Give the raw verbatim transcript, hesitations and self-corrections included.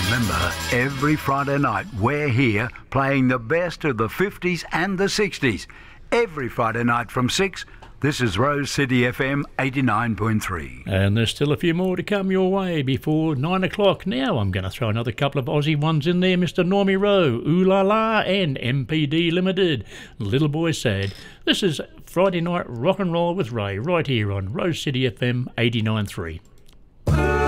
Remember, every Friday night we're here playing the best of the fifties and the sixties. Every Friday night from six, this is Rose City F M eighty-nine point three. And there's still a few more to come your way before nine o'clock. Now I'm going to throw another couple of Aussie ones in there. Mister Normie Rowe, Ooh La La, and M P D Limited, Little Boy Sad. This is Friday Night Rock and Roll with Ray, right here on Rose City F M eighty-nine point three.